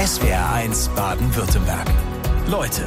SWR1 Baden-Württemberg. Leute.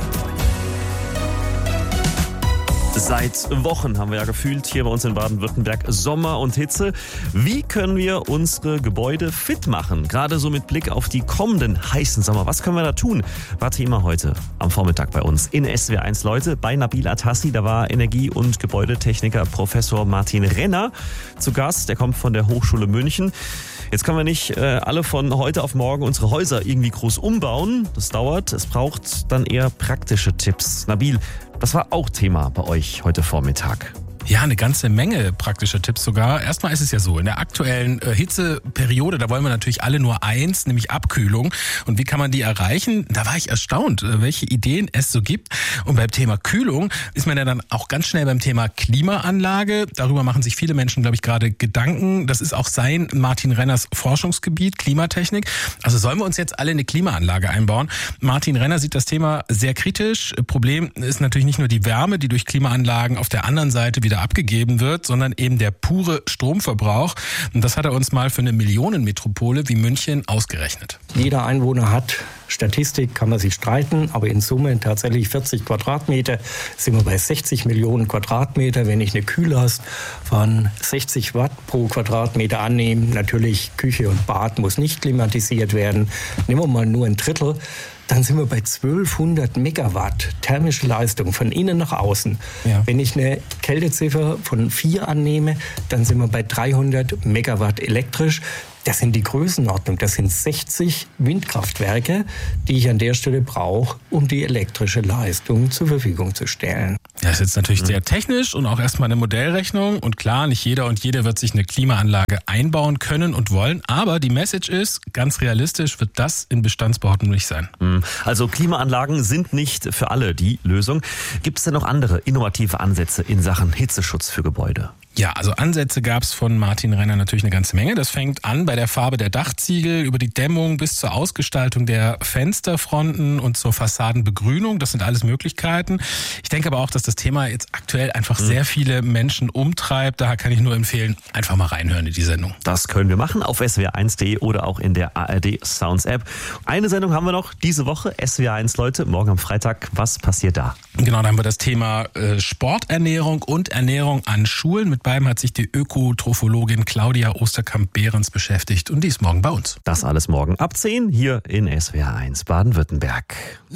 Seit Wochen haben wir ja gefühlt hier bei uns in Baden-Württemberg Sommer und Hitze. Wie können wir unsere Gebäude fit machen? Gerade so mit Blick auf die kommenden heißen Sommer. Was können wir da tun? War Thema heute am Vormittag bei uns in SWR1 Leute bei Nabil Atassi. Da war Energie- und Gebäudetechniker Professor Martin Renner zu Gast. Der kommt von der Hochschule München. Jetzt können wir nicht alle von heute auf morgen unsere Häuser irgendwie groß umbauen. Das dauert. Es braucht dann eher praktische Tipps. Nabil, das war auch Thema bei euch heute Vormittag. Ja, eine ganze Menge praktischer Tipps sogar. Erstmal ist es ja so, in der aktuellen Hitzeperiode, da wollen wir natürlich alle nur eins, nämlich Abkühlung. Und wie kann man die erreichen? Da war ich erstaunt, welche Ideen es so gibt. Und beim Thema Kühlung ist man ja dann auch ganz schnell beim Thema Klimaanlage. Darüber machen sich viele Menschen, glaube ich, gerade Gedanken. Das ist auch Martin Renners Forschungsgebiet, Klimatechnik. Also sollen wir uns jetzt alle eine Klimaanlage einbauen? Martin Renner sieht das Thema sehr kritisch. Problem ist natürlich nicht nur die Wärme, die durch Klimaanlagen auf der anderen Seite wieder abgegeben wird, sondern eben der pure Stromverbrauch. Und das hat er uns mal für eine Millionenmetropole wie München ausgerechnet. Jeder Einwohner hat, Statistik kann man sich streiten, aber in Summe tatsächlich 40 Quadratmeter, sind wir bei 60 Millionen Quadratmeter. Wenn ich eine Kühllast von 60 Watt pro Quadratmeter annehme, natürlich Küche und Bad muss nicht klimatisiert werden, nehmen wir mal nur ein Drittel, dann sind wir bei 1200 Megawatt thermische Leistung von innen nach außen. Ja. Wenn ich eine Kälteziffer von 4 annehme, dann sind wir bei 300 Megawatt elektrisch. Das sind die Größenordnung. Das sind 60 Windkraftwerke, die ich an der Stelle brauche, um die elektrische Leistung zur Verfügung zu stellen. Das ist jetzt natürlich sehr technisch und auch erstmal eine Modellrechnung. Und klar, nicht jeder und jede wird sich eine Klimaanlage einbauen können und wollen. Aber die Message ist, ganz realistisch wird das in Bestandsbauten nicht sein. Also Klimaanlagen sind nicht für alle die Lösung. Gibt es denn noch andere innovative Ansätze in Sachen Hitzeschutz für Gebäude? Ja, also Ansätze gab es von Martin Renner natürlich eine ganze Menge. Das fängt an bei der Farbe der Dachziegel, über die Dämmung bis zur Ausgestaltung der Fensterfronten und zur Fassadenbegrünung. Das sind alles Möglichkeiten. Ich denke aber auch, dass das Thema jetzt aktuell einfach sehr viele Menschen umtreibt. Daher kann ich nur empfehlen, einfach mal reinhören in die Sendung. Das können wir machen auf swr1.de oder auch in der ARD Sounds App. Eine Sendung haben wir noch diese Woche, SWR1 Leute, morgen am Freitag. Was passiert da? Genau, da haben wir das Thema Sporternährung und Ernährung an Schulen. Mit beidem hat sich die Ökotrophologin Claudia Osterkamp-Behrens beschäftigt und die ist morgen bei uns. Das alles morgen ab 10 hier in SWR1 Baden-Württemberg.